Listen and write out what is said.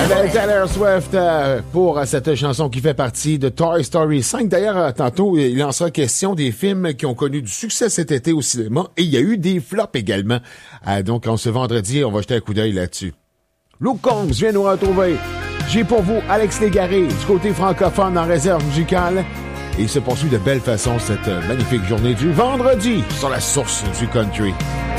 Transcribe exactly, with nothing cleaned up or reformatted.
Avec Taylor Swift euh, pour euh, cette chanson qui fait partie de Toy Story cinq. D'ailleurs, euh, tantôt, il en sera question des films qui ont connu du succès cet été au cinéma et il y a eu des flops également. Euh, donc, en ce vendredi, on va jeter un coup d'œil là-dessus. Luke Combs vient nous retrouver. J'ai pour vous Alex Légaré du côté francophone en réserve musicale. Et il se poursuit de belle façon cette magnifique journée du vendredi sur la source du country.